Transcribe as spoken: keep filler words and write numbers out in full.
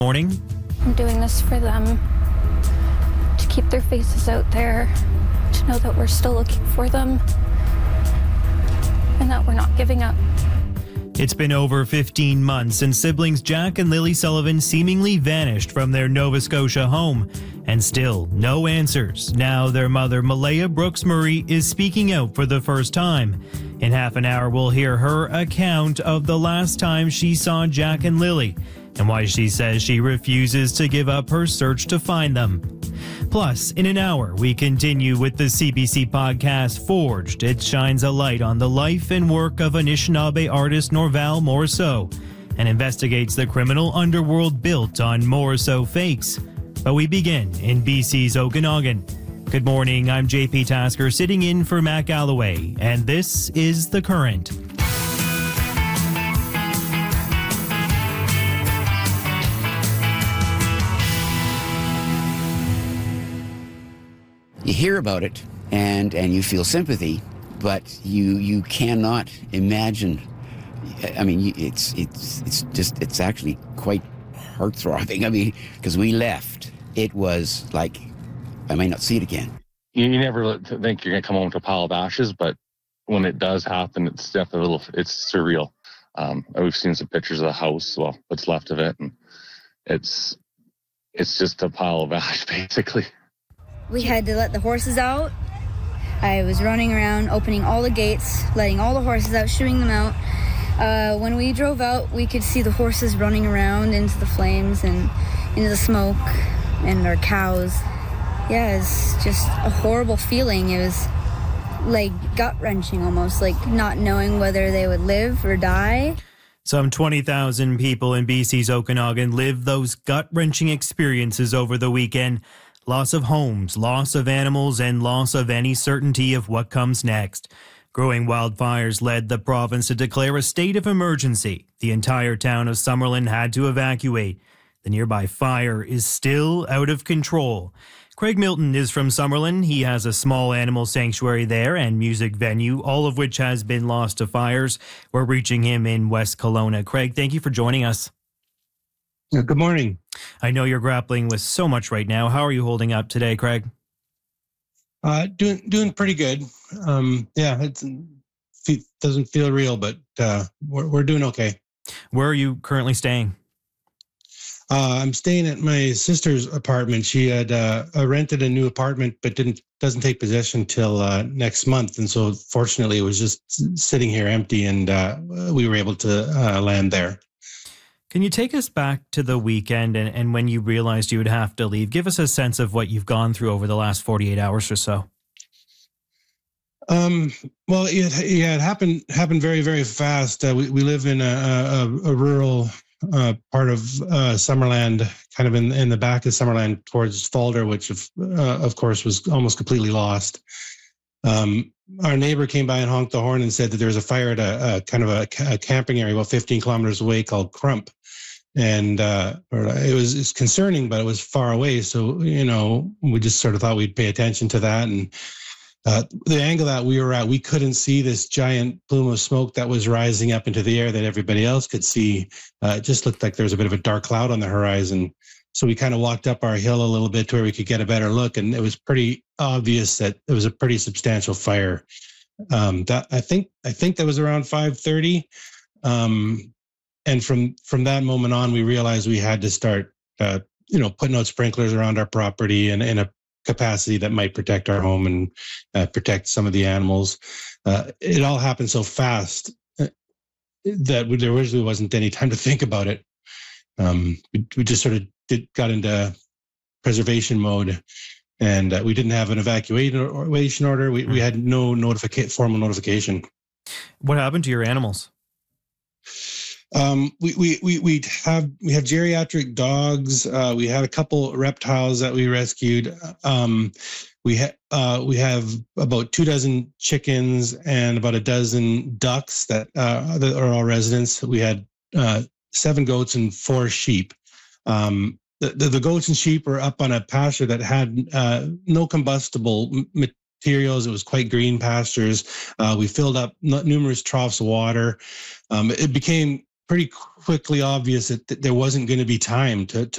Morning. I'm doing this for them, to keep their faces out there, to know that we're still looking for them, and that we're not giving up. It's been over fifteen months since siblings Jack and Lily Sullivan seemingly vanished from their Nova Scotia home, and still no answers. Now their mother, Malaya Brooks Murray, is speaking out for the first time. In half an hour, we'll hear her account of the last time she saw Jack and Lily, and why she says she refuses to give up her search to find them. Plus, in an hour, we continue with the C B C podcast Forged. It shines a light on the life and work of Anishinaabe artist Norval Morrisseau and investigates the criminal underworld built on Morrisseau fakes. But we begin in B C's Okanagan. Good morning, I'm J P Tasker sitting in for Mac Alloway, and this is The Current. You hear about it and and you feel sympathy, but you you cannot imagine. I mean, it's it's it's just it's actually quite heart-throbbing. I mean, because we left, it was like I may not see it again. You never think you're gonna come home to a pile of ashes, but when it does happen, it's definitely a little. It's surreal. Um, we've seen some pictures of the house, well, what's left of it, and it's it's just a pile of ash, basically. We had to let the horses out. I was running around, opening all the gates, letting all the horses out, shooing them out. Uh, when we drove out, we could see the horses running around into the flames and into the smoke, and our cows. Yeah, it's just a horrible feeling. It was like gut-wrenching almost, like not knowing whether they would live or die. Some twenty thousand people in B C's Okanagan lived those gut-wrenching experiences over the weekend. Loss of homes, loss of animals, and loss of any certainty of what comes next. Growing wildfires led the province to declare a state of emergency. The entire town of Summerlin had to evacuate. The nearby fire is still out of control. Craig Milton is from Summerlin. He has a small animal sanctuary there and music venue, all of which has been lost to fires. We're reaching him in West Kelowna. Craig, thank you for joining us. Good morning. I know you're grappling with so much right now. How are you holding up today, Craig? Uh, doing doing pretty good. Um, yeah, it doesn't feel real, but uh, we're we're doing okay. Where are you currently staying? Uh, I'm staying at my sister's apartment. She had uh, rented a new apartment, but didn't doesn't take possession till uh, next month, and so fortunately, it was just sitting here empty, and uh, we were able to uh, land there. Can you take us back to the weekend and, and when you realized you would have to leave? Give us a sense of what you've gone through over the last forty-eight hours or so. Um, well, it, yeah, it happened happened very, very fast. Uh, we, we live in a, a, a rural uh, part of uh, Summerland, kind of in, in the back of Summerland towards Falder, which, of, uh, of course, was almost completely lost. Um, our neighbor came by and honked the horn and said that there was a fire at a, a kind of a, a camping area about fifteen kilometers away called Crump. And uh, it was it's concerning, but it was far away. So, you know, we just sort of thought we'd pay attention to that. And uh, the angle that we were at, we couldn't see this giant plume of smoke that was rising up into the air that everybody else could see. Uh, it just looked like there was a bit of a dark cloud on the horizon. So we kind of walked up our hill a little bit to where we could get a better look. And it was pretty obvious that it was a pretty substantial fire. Um, that I think I think that was around five thirty. Um, And from, from that moment on, we realized we had to start, uh, you know, putting out sprinklers around our property and in a capacity that might protect our home and uh, protect some of the animals. Uh, it all happened so fast that there really wasn't any time to think about it. Um, we, we just sort of did, got into preservation mode, and uh, we didn't have an evacuation order. We, we had no notifica- formal notification. What happened to your animals? Um, we, we, we, we have, we have geriatric dogs. Uh, we had a couple reptiles that we rescued. Um, we ha- uh, we have about two dozen chickens and about a dozen ducks that, uh, that are all residents. We had, uh, seven goats and four sheep. Um, the, the, the goats and sheep were up on a pasture that had, uh, no combustible materials. It was quite green pastures. Uh, we filled up n- numerous troughs of water. Um, it became pretty quickly obvious that, that there wasn't going to be time to, to